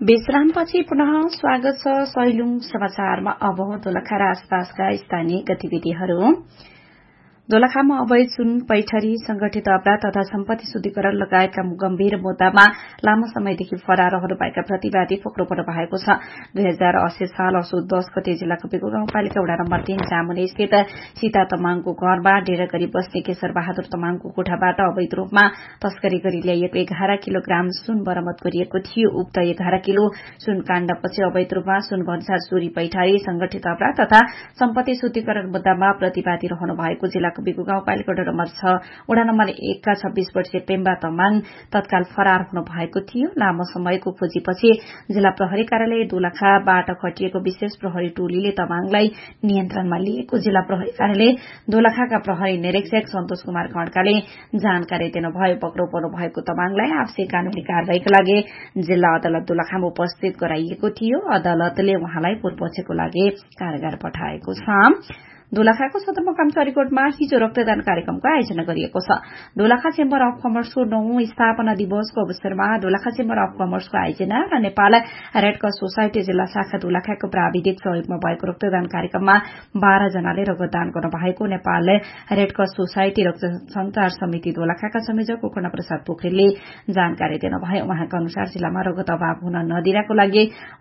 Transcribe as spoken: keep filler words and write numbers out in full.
विश्रामपछि पुनः स्वागत छ सैलुङ समाचारमा। अब दोलखा र आसपासका स्थानीय गतिविधिहरू। दोलखामा अवैध सुन पैठरी, संगठित अपराध तथा सम्पत्ति शुद्धिकरण लगायतका गम्भीर मुद्दामा लामो समयदेखि फरार रहनुभएका प्रतिवादी पक्राउ भएको छ। दुई हजार अस्सी साल असोज दस गते जिल्लाको बेगु गाउँपालिका वडा नम्बर तीन जामुने स्थित सीता तमाङको घरमा डेरा गरी बस्ने केशर बहादुर तमाङको कोठाबाट अवैध रूपमा तस्करी गरी ल्याइएको एघार किलोग्राम सुन बरामद गरिएको थियो। उक्त एघार किलो सुन काण्डपछि अवैध रूपमा सुन भन्सार चोरी, पैठारी, संगठित अपराध तथा सम्पत्ति शुद्धिकरण मुद्दामा प्रतिवादी रहनु भएको जिल्लाको बेगु गाउँपालिका वडा नम्बर छ वडा नम्बर एक का छब्बीस वर्षीय पेम्बा तमाङ तत्काल फरार हुनु भएको थियो। लामो समयको खोजीपछि जिल्ला प्रहरी कार्यालय दोलखाबाट खटिएको विशेष प्रहरी टोलीले तमाङलाई नियन्त्रणमा लिएको जिल्ला प्रहरी कार्यालय दोलखाका प्रहरी निरीक्षक सन्तोष कुमार खड्काले जानकारी दिनुभयो। पक्राउ पर्नु भएको तमाङलाई आपसी कानूनी कार्यवाहीका लागि जिल्ला अदालत दोलखामा उपस्थित गराइएको थियो। अदालतले उहाँलाई पूर्वपक्षको लागि कारागार पठाएको छ। दोलखाको सदरमुकाम चरीकोटमा हिजो रक्तदान कार्यक्रमको आयोजना गरिएको छ। दोलखा चेम्बर अफ कमर्सको नौं स्थापना दिवसको अवसरमा दोलखा चेम्बर अफ कमर्सको आयोजना र नेपाल रेडक्रस सोसाइटी जिल्ला शाखा दोलखाको प्राविधिक सहयोगमा भएको रक्तदान कार्यक्रममा बाह्र जनाले रक्तदान गर्नुभएको नेपाल रेडक्रस सोसाइटी रक्त संचार समिति दोलखाका संयोजक कोकर्ण प्रसाद पोखरेलले जानकारी दिनुभयो। उहाँका अनुसार जिल्लामा रगत अभाव हुन नदिनको लागि